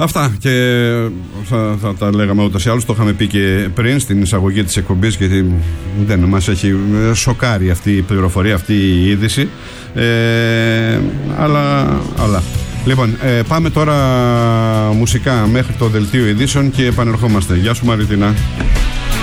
Αυτά και θα τα λέγαμε ούτως ή άλλως, το είχαμε πει και πριν στην εισαγωγή της εκπομπής, γιατί δεν μας έχει σοκάρει αυτή η πληροφορία, αυτή η είδηση, αλλά. Λοιπόν, πάμε τώρα μουσικά μέχρι το δελτίο ειδήσεων και επανερχόμαστε. Γεια σου Μαριτίνα.